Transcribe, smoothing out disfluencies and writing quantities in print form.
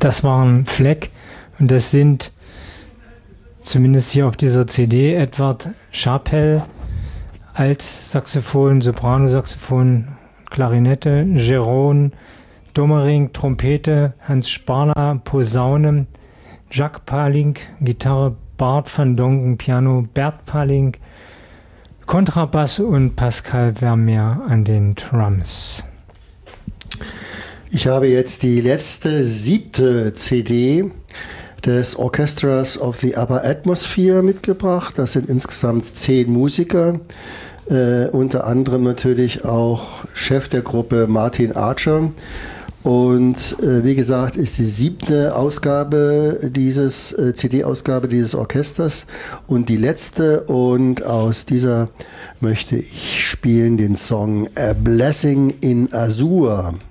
Das war ein Fleck und das sind zumindest hier auf dieser CD Edward Scharpel, Altsaxophon, Sopranosaxophon, Klarinette, Geron, Dommering, Trompete, Hans Sparler, Posaune, Jacques Palink, Gitarre, Bart van Dongen, Piano, Bert Palink, Kontrabass und Pascal Vermeer an den Drums. Ich habe jetzt die letzte 7. CD des Orchestras of the Upper Atmosphere mitgebracht. Das sind insgesamt 10 Musiker, unter anderem natürlich auch Chef der Gruppe Martin Archer. Und wie gesagt, ist die 7. Ausgabe dieses CD-Ausgabe dieses Orchesters und die letzte. Und aus dieser möchte ich spielen den Song A Blessing in Azure.